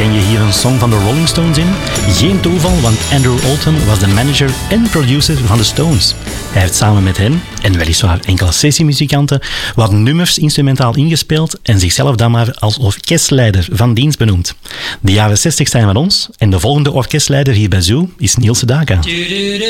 Herken je hier een song van de Rolling Stones in? Geen toeval, want Andrew Alton was de manager en producer van de Stones. Hij heeft samen met hen, en weliswaar enkele sessiemuzikanten, wat nummers instrumentaal ingespeeld en zichzelf dan maar als orkestleider van dienst benoemd. De jaren 60 zijn van ons en de volgende orkestleider hier bij Zoo is Niels Sedaka.